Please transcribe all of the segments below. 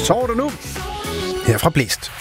Så er det nu. Her fra Blæst.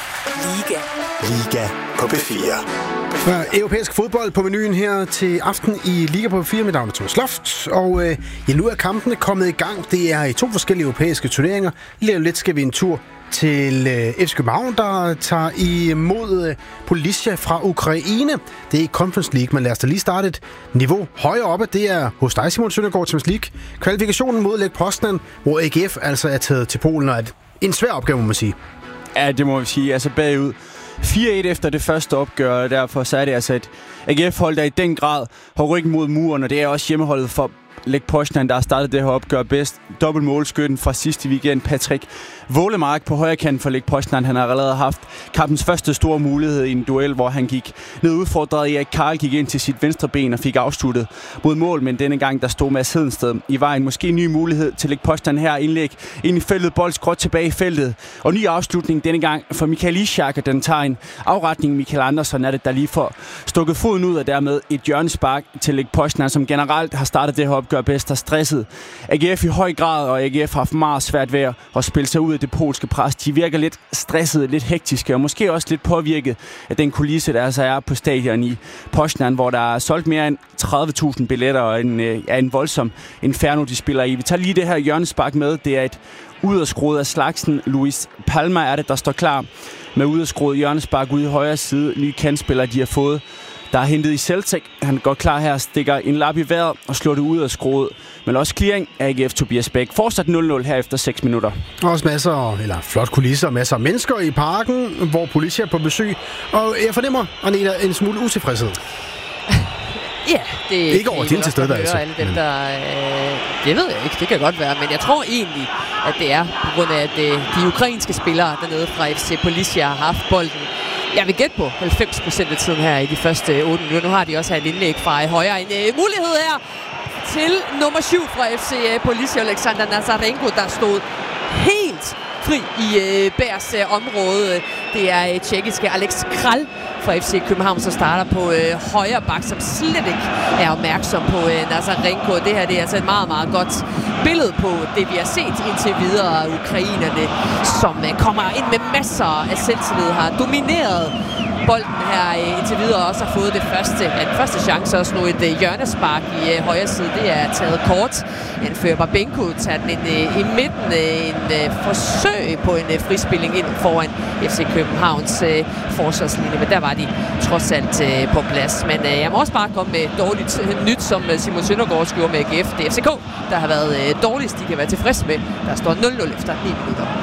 Liga på P4. Europæisk fodbold på menuen her til aften i Liga på P4 med Thomas Sloft. Og nu er kampene kommet i gang. Det er i 2 forskellige europæiske turneringer. Lige lidt skal vi en tur til FC København, der tager imod Polisia fra Ukraine. Det er i Conference League, men lad os da lige starte et niveau højere oppe. Det er hos dig, Simon Søndergaard, Champions League. Kvalifikationen mod Lech Poznan, hvor AGF altså er taget til Polen, og en svær opgave, må man sige. Ja, det må vi sige. Altså bagud 4-1 efter det første opgør, og derfor så er det altså et AGF-hold, der i den grad har ryggen mod muren, og det er også hjemmeholdet for Lech Poznan, der har startet det her opgør bedst. Dobbelt målskytten fra sidste weekend, Patrick Wålemark på højre kant for Lech Poznan. Han har allerede haft kampens første store mulighed i en duel, hvor han gik ned udfordret. Erik Karl gik ind til sit venstre ben og fik afsluttet mod mål, men denne gang der stod Mads Hedensted i vejen. Måske en ny mulighed til Lech Poznan her. Indlæg ind i feltet, bold skråt tilbage i feltet. Og ny afslutning denne gang for Michael Ishak, og den tager en afretning. Michael Andersson er det, der lige får stukket foden ud, og dermed et hjørnespark til Lech Poznan, som generelt har startet det her opgør bedst, har stresset AGF i høj grad, og AGF har haft meget svært ved at spille sig ud af det polske pres. De virker lidt stressede, lidt hektiske, og måske også lidt påvirket af den kulisse, der altså er på stadion i Poznan, hvor der er solgt mere end 30.000 billetter, og en voldsom inferno, de spiller i. Vi tager lige det her hjørnespark med. Det er et udadskruet af slagsen. Luis Palma er det, der står klar med udadskruet hjørnespark ude i højre side. Nye kantspillere, de har fået, der er hentet i Celtic. Han går klar her, stikker en lap i vejret og slår det ud af skruet. Men også clearing af AGF Tobias Bæk. Fortsat 0-0 her efter 6 minutter. Også flot kulisser, masser af mennesker i parken, hvor Polisia er på besøg. Og jeg fornemmer, Anita, en smule utilfredshed. Ja, det er ikke over din til stede, altså. Alle dem, der, det ved jeg ikke, det kan godt være, men jeg tror egentlig, at det er på grund af, at de ukrainske spillere dernede fra FC Polisia har haft bolden. Jeg vil gætte på 90% af tiden her i de første 8 minutter. Nu har de også et indlæg fra højre. En mulighed her til nummer 7 fra FC Polisia, Alexander Nazarenko, der stod helt fri i Bærs område. Det er tjekkiske Alex Kral fra FC København, som starter på højre bak, som slet ikke er opmærksom på Nazarenko. Det her det er altså et meget, meget godt billede på det, vi har set indtil videre. Ukrainerne, som kommer ind med masser af selvtillid, har domineret bolden her indtil videre, også har fået den første chance, også nu et hjørnespark i højre side. Det er taget kort. Anfører Babenko tager den ind i midten. En forsøg på en frispilling ind foran FC Københavns forsvarslinje, men der var de trods alt på plads. Men jeg må også bare komme med dårligt nyt, som Simon Søndergaard skriver med AGF. Det er FCK, der har været dårligst. De kan være tilfredse med. Der står 0-0 efter 9 minutter.